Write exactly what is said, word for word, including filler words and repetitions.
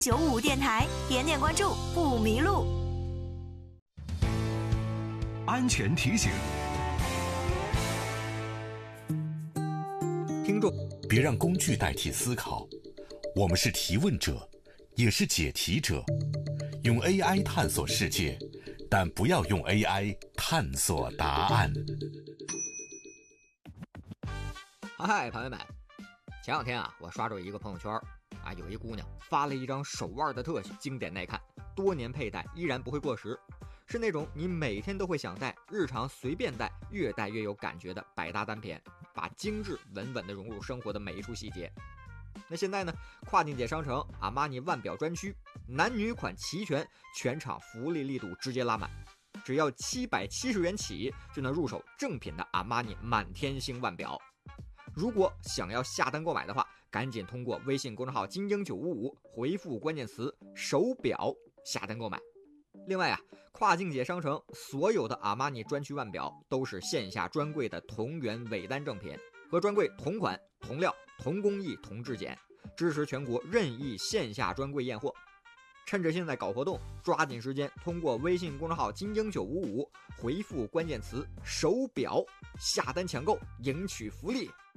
九五电台，点点关注不迷路。 安全提醒， 听众， 别让工具代替思考，我们是提问者，也是解题者。用 A I 探索世界，但不要用 A I 探索答案。 嗨，朋友们，前两天啊，我刷着一个朋友圈啊，有一姑娘发了一张手腕的特写，经典耐看，多年佩戴依然不会过时，是那种你每天都会想戴，日常随便戴，越戴越有感觉的百搭单品，把精致稳稳地融入生活的每一处细节。那现在呢，跨境界商城阿玛尼腕表专区，男女款齐全，全场福利力度直接拉满，只要七百七十元起就能入手正品的阿玛尼满天星腕表。如果想要下单购买的话，赶紧通过微信公众号精英九五五回复关键词手表下单购买。另外啊，跨境界商城所有的阿玛尼专区腕表都是线下专柜的同源伪单正品，和专柜同款同料同工艺同质检，支持全国任意线下专柜验货。趁着现在搞活动，抓紧时间通过微信公众号精英九五五回复关键词手表下单抢购，赢取福利。